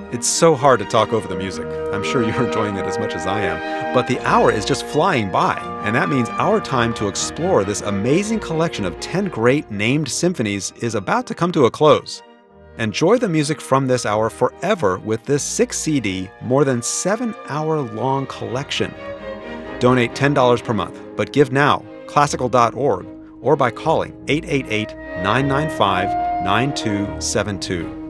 It's so hard to talk over the music. I'm sure you're enjoying it as much as I am. But the hour is just flying by, and that means our time to explore this amazing collection of 10 great named symphonies is about to come to a close. Enjoy the music from this hour forever with this 6 CD, more than 7-hour-long collection. Donate $10 per month, but give now, classical.org, or by calling 888-995-9272.